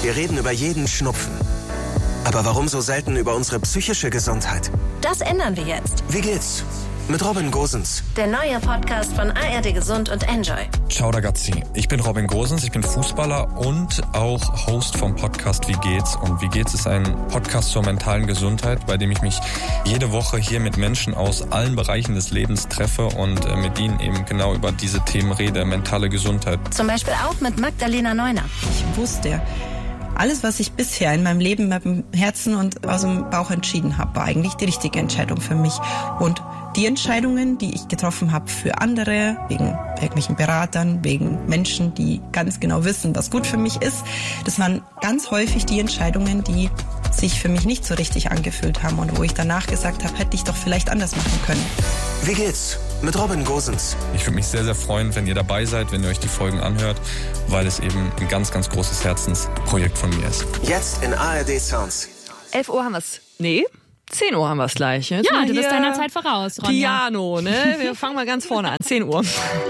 Wir reden über jeden Schnupfen. Aber warum so selten über unsere psychische Gesundheit? Das ändern wir jetzt. Wie geht's? Mit Robin Gosens. Der neue Podcast von ARD Gesund und Enjoy. Ciao ragazzi, ich bin Robin Gosens, ich bin Fußballer und auch Host vom Podcast Wie geht's? Und Wie geht's ist ein Podcast zur mentalen Gesundheit, bei dem ich mich jede Woche hier mit Menschen aus allen Bereichen des Lebens treffe und mit ihnen eben genau über diese Themen rede, mentale Gesundheit. Zum Beispiel auch mit Magdalena Neuner. Ich wusste, alles, was ich bisher in meinem Leben mit dem Herzen und aus dem Bauch entschieden habe, war eigentlich die richtige Entscheidung für mich. Und die Entscheidungen, die ich getroffen habe für andere, wegen irgendwelchen Beratern, wegen Menschen, die ganz genau wissen, was gut für mich ist, das waren ganz häufig die Entscheidungen, die sich für mich nicht so richtig angefühlt haben und wo ich danach gesagt habe, hätte ich doch vielleicht anders machen können. Wie geht's? Mit Robin Gosens. Ich würde mich sehr, sehr freuen, wenn ihr dabei seid, wenn ihr euch die Folgen anhört, weil es eben ein ganz, ganz großes Herzensprojekt von mir ist. Jetzt in ARD Sounds. 11 Uhr haben wir es. Nee, 10 Uhr haben wir es gleich. Jetzt ja, du bist deiner Zeit voraus, Ronja. Piano, ne? Wir fangen mal ganz vorne an. 10 Uhr.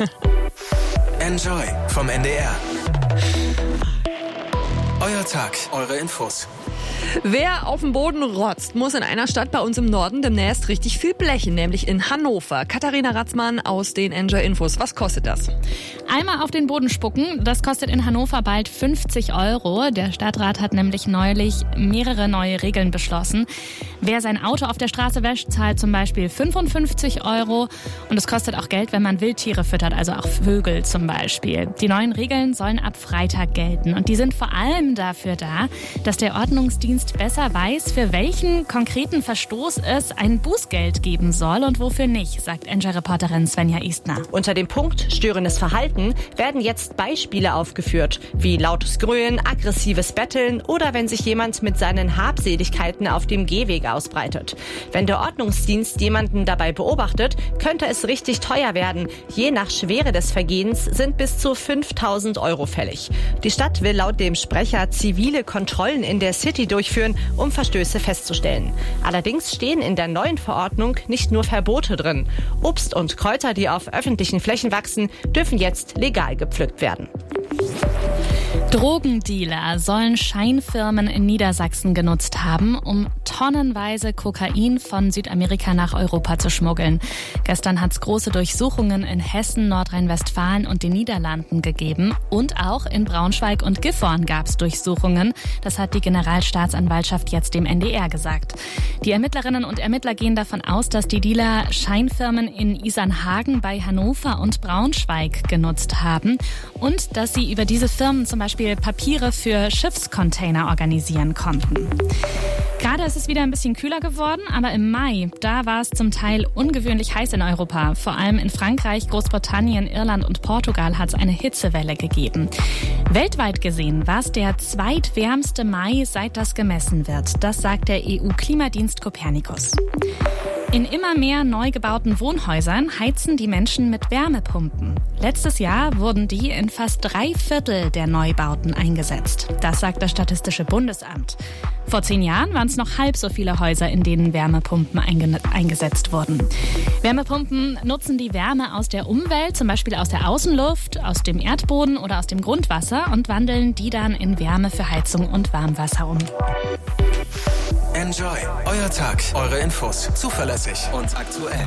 Enjoy vom NDR. Euer Tag, eure Infos. Wer auf dem Boden rotzt, muss in einer Stadt bei uns im Norden demnächst richtig viel blechen, nämlich in Hannover. Katharina Ratzmann aus den Enjoy Infos. Was kostet das? Einmal auf den Boden spucken, das kostet in Hannover bald 50 €. Der Stadtrat hat nämlich neulich mehrere neue Regeln beschlossen. Wer sein Auto auf der Straße wäscht, zahlt zum Beispiel 55 €. Und es kostet auch Geld, wenn man Wildtiere füttert, also auch Vögel zum Beispiel. Die neuen Regeln sollen ab Freitag gelten. Und die sind vor allem dafür da, dass der Ordnungsdienst besser weiß, für welchen konkreten Verstoß es ein Bußgeld geben soll und wofür nicht, sagt Enjoy-Reporterin Svenja Istner. Unter dem Punkt störendes Verhalten werden jetzt Beispiele aufgeführt, wie lautes Grölen, aggressives Betteln oder wenn sich jemand mit seinen Habseligkeiten auf dem Gehweg ausbreitet. Wenn der Ordnungsdienst jemanden dabei beobachtet, könnte es richtig teuer werden. Je nach Schwere des Vergehens sind bis zu 5.000 € fällig. Die Stadt will laut dem Sprecher zivile Kontrollen in der City durchführen, um Verstöße festzustellen. Allerdings stehen in der neuen Verordnung nicht nur Verbote drin. Obst und Kräuter, die auf öffentlichen Flächen wachsen, dürfen jetzt legal gepflückt werden. Drogendealer sollen Scheinfirmen in Niedersachsen genutzt haben, um tonnenweise Kokain von Südamerika nach Europa zu schmuggeln. Gestern hat es große Durchsuchungen in Hessen, Nordrhein-Westfalen und den Niederlanden gegeben. Und auch in Braunschweig und Gifhorn gab es Durchsuchungen. Das hat die Generalstaatsanwaltschaft jetzt dem NDR gesagt. Die Ermittlerinnen und Ermittler gehen davon aus, dass die Dealer Scheinfirmen in Isernhagen bei Hannover und Braunschweig genutzt haben und dass sie über diese Firmen zum Beispiel Papiere für Schiffscontainer organisieren konnten. Gerade ist es wieder ein bisschen kühler geworden, aber im Mai, da war es zum Teil ungewöhnlich heiß in Europa. Vor allem in Frankreich, Großbritannien, Irland und Portugal hat es eine Hitzewelle gegeben. Weltweit gesehen war es der zweitwärmste Mai, seit das gemessen wird. Das sagt der EU-Klimadienst Copernicus. In immer mehr neu gebauten Wohnhäusern heizen die Menschen mit Wärmepumpen. Letztes Jahr wurden die in fast 3/4 der Neubauten eingesetzt. Das sagt das Statistische Bundesamt. Vor 10 Jahren waren es noch halb so viele Häuser, in denen Wärmepumpen eingesetzt wurden. Wärmepumpen nutzen die Wärme aus der Umwelt, zum Beispiel aus der Außenluft, aus dem Erdboden oder aus dem Grundwasser und wandeln die dann in Wärme für Heizung und Warmwasser um. Enjoy. Euer Tag, eure Infos. Zuverlässig und aktuell.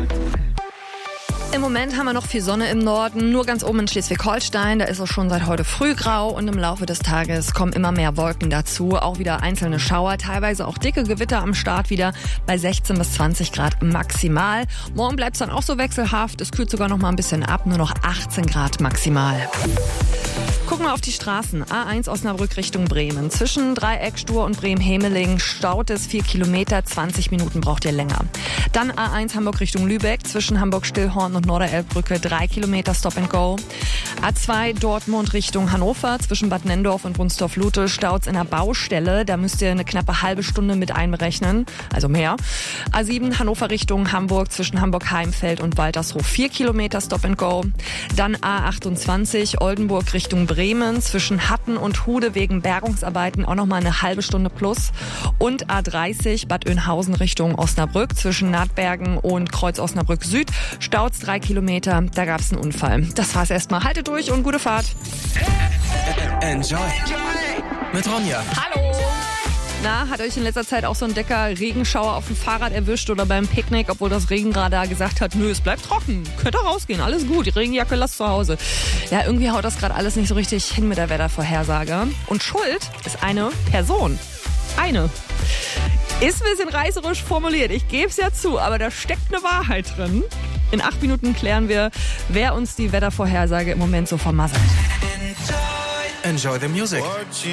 Im Moment haben wir noch viel Sonne im Norden, nur ganz oben in Schleswig-Holstein. Da ist es schon seit heute früh grau und im Laufe des Tages kommen immer mehr Wolken dazu. Auch wieder einzelne Schauer, teilweise auch dicke Gewitter am Start wieder bei 16 bis 20 Grad maximal. Morgen bleibt es dann auch so wechselhaft. Es kühlt sogar noch mal ein bisschen ab, nur noch 18 Grad maximal. Gucken wir auf die Straßen. A1 Osnabrück Richtung Bremen. Zwischen Dreieck, Stur und Bremen-Hemeling staut es 4 Kilometer, 20 Minuten braucht ihr länger. Dann A1 Hamburg Richtung Lübeck. Zwischen Hamburg-Stillhorn und Norderelbbrücke 3 Kilometer Stop and Go. A2 Dortmund Richtung Hannover. Zwischen Bad Nendorf und Wunstorf-Lute staut es in der Baustelle. Da müsst ihr eine knappe halbe Stunde mit einberechnen, also mehr. A7 Hannover Richtung Hamburg. Zwischen Hamburg-Heimfeld und Waltershof 4 Kilometer Stop and Go. Dann A28 Oldenburg Richtung Bremen. Zwischen Hatten und Hude wegen Bergungsarbeiten auch nochmal eine halbe Stunde plus. Und A30 Bad Oeynhausen Richtung Osnabrück. Zwischen Nahtbergen und Kreuz Osnabrück Süd staut es 3 Kilometer. Da gab es einen Unfall. Das war's erstmal. Haltet durch und gute Fahrt. Enjoy mit Ronja. Hallo! Na, hat euch in letzter Zeit auch so ein dicker Regenschauer auf dem Fahrrad erwischt oder beim Picknick, obwohl das Regenradar gesagt hat, nö, es bleibt trocken, könnt ihr rausgehen, alles gut, die Regenjacke lasst zu Hause. Ja, irgendwie haut das gerade alles nicht so richtig hin mit der Wettervorhersage. Und schuld ist eine Person. Eine. Ist ein bisschen reißerisch formuliert, ich gebe es ja zu, aber da steckt eine Wahrheit drin. In 8 Minuten klären wir, wer uns die Wettervorhersage im Moment so vermasselt. Enjoy the music.